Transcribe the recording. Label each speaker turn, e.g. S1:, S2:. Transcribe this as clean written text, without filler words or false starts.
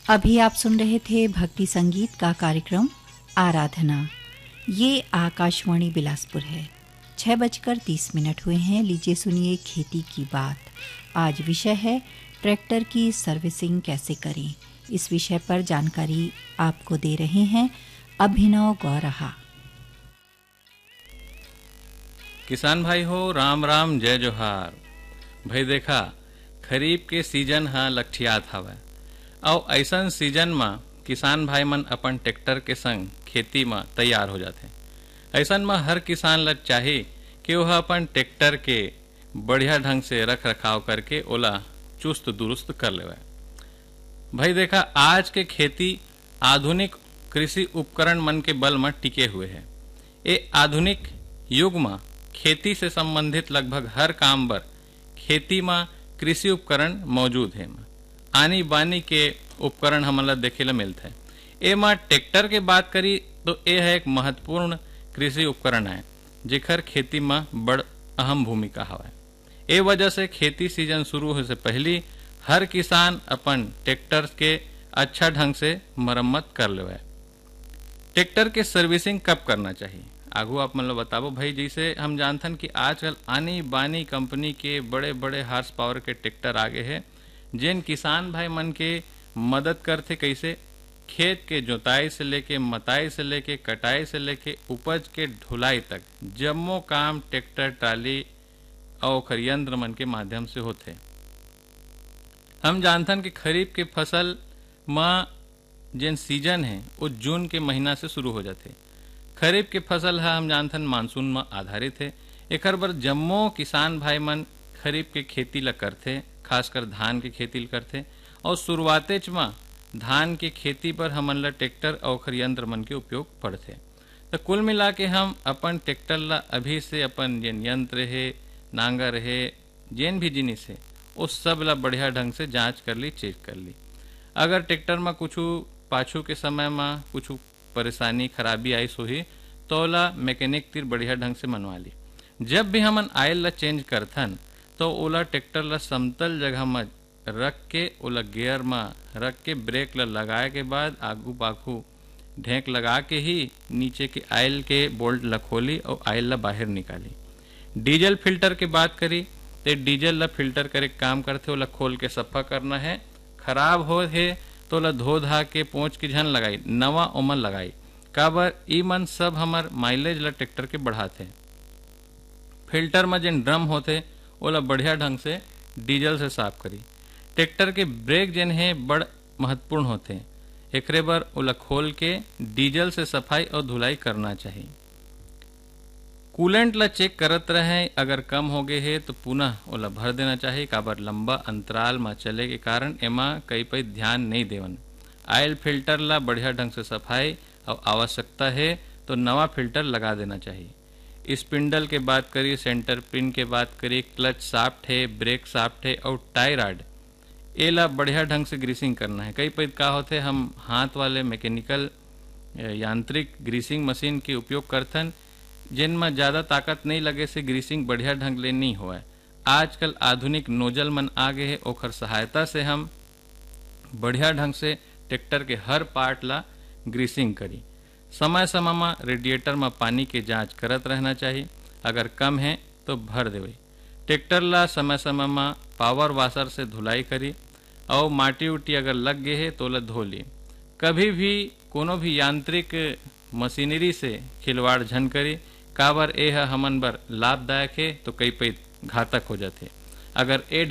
S1: अभी आप सुन रहे थे भक्ति संगीत का कार्यक्रम आराधना। ये आकाशवाणी बिलासपुर है। 6:30 हुए हैं। लीजिए सुनिए खेती की बात। आज विषय है ट्रैक्टर की सर्विसिंग कैसे करें। इस विषय पर जानकारी आपको दे रहे हैं अभिनव गौरहा।
S2: किसान भाई हो, राम राम जय जोहार। भाई देखा, खरीफ के सीजन हा लठियात हवय और ऐसन सीजन में किसान भाई मन अपन ट्रैक्टर के संग खेती में तैयार हो जाते। ऐसन में हर किसान ल चाहे कि वह अपन ट्रैक्टर के बढ़िया ढंग से रख रखाव करके ओला चुस्त दुरुस्त कर लेवे। भाई देखा, आज के खेती आधुनिक कृषि उपकरण मन के बल में टिके हुए है। ये आधुनिक युग में खेती से संबंधित लगभग हर काम बर खेती में कृषि उपकरण मौजूद है। आनी बानी के उपकरण हमला देखे ला मिलते हैं। ए मां ट्रैक्टर के बात करी तो ये है एक महत्वपूर्ण कृषि उपकरण है जेकर खेती में बड़ अहम भूमिका हवा। ए वजह से खेती सीजन शुरू होने से पहले हर किसान अपन ट्रैक्टर के अच्छा ढंग से मरम्मत कर लेवे। ट्रैक्टर के सर्विसिंग कब करना चाहिए आगू आप मतलब बताबो भाई। जैसे हम जानथन कि आजकल आनी बानी कंपनी के बड़े बड़े हार्स पावर के ट्रैक्टर आगे है जिन किसान भाई मन के मदद करते कैसे खेत के जोताई से लेके मताई से लेके कटाई से लेके उपज के ढुलाई तक जम्मो काम ट्रैक्टर ट्राली और यंत्र मन के माध्यम से होते। हम जानथन कि खरीफ के फसल में जिन सीजन है वो जून के महीना से शुरू हो जाते। खरीफ के फसल है हम जानथन मानसून में आधारित है। एकर बर जम्मो किसान भाई मन खरीफ के खेती ला करथे, खासकर धान के खेती ला करथे और शुरुआतेच में धान के खेती पर हमन ला ट्रैक्टर और यंत्र मन के उपयोग पड़थे। तो कुल मिला के हम अपन ट्रैक्टर ला अभी से अपन जिन यंत्र है, नांगर है, जिन भी जिनिस है उस सब ला बढ़िया ढंग से जांच कर ली, चेक कर ली। अगर ट्रैक्टर में कुछ पाछू के समय में कुछ परेशानी खराबी आई सोही तो ओला मैकेनिक तीर बढ़िया ढंग से मनवा ली। जब भी हमन आयल ला चेंज करथन तो ओला ट्रैक्टर ला समतल जगह में रख के ओला गियर में रख के ब्रेक ला लगाए के बाद आगू पाखू ढेक लगा के ही नीचे के आयल के बोल्ट ला खोली और आयल ला बाहर निकाली। डीजल फिल्टर की बात करी तो डीजल ला फिल्टर करे काम करते ओला खोल के सफा करना है। खराब हो है तो ला धो धा के पोंछ के झन लगाई, नवा उमन लगाई। काबर ई मन सब हमार माइलेज ला ट्रैक्टर के बढ़ाते। फिल्टर में जिन ड्रम होते ओला बढ़िया ढंग से डीजल से साफ करी। ट्रैक्टर के ब्रेक जिन है बड़ महत्वपूर्ण होते। एकरे बर ओला खोल के डीजल से सफाई और धुलाई करना चाहिए। कूलेंट ला चेक करत रहे, अगर कम हो गए है तो पुनः ओला भर देना चाहिए। काबर लंबा अंतराल में चले के कारण एमा कई पे ध्यान नहीं देवन। ऑयल फिल्टर ला बढ़िया ढंग से सफाई और आवश्यकता है तो नवा फिल्टर लगा देना चाहिए। स्पिंडल के बात करिए, सेंटर पिन के बात करिए, क्लच साफ्ट है, ब्रेक साफ्ट है और टाई रॉड ए ला बढ़िया ढंग से ग्रीसिंग करना है। कई पे का होते हम हाथ वाले मैकेनिकल यांत्रिक ग्रीसिंग मशीन के उपयोग करथन जिनमें ज्यादा ताकत नहीं लगे से ग्रीसिंग बढ़िया ढंग ले नहीं हुआ है। आजकल आधुनिक नोजल मन आ गए है, ओखर सहायता से हम बढ़िया ढंग से ट्रैक्टर के हर पार्ट ला ग्रीसिंग करी। समय समय में रेडिएटर में पानी के जांच करत रहना चाहिए। अगर कम है तो भर देवे। ट्रैक्टर ला समय समय में पावर वाशर से धुलाई करी और माटी उटी अगर लग गए है तो ला धो ली। कभी भी कोनो भी यांत्रिक मशीनरी से खिलवाड़ झन करी। काबर ए हमन बर लाभदायक है तो कई पे घातक हो जाते। अगर ए